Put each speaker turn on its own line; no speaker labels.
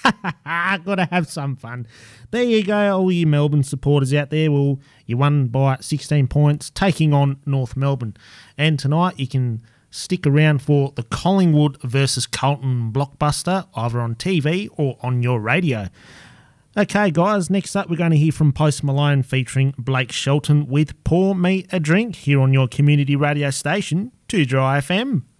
Gotta have some fun. There you go, all you Melbourne supporters out there. Well, you won by 16 points, taking on North Melbourne. And tonight you can stick around for the Collingwood versus Carlton blockbuster, either on TV or on your radio. Okay, guys, next up we're going to hear from Post Malone featuring Blake Shelton with Pour Me a Drink here on your community radio station, 2Dry FM.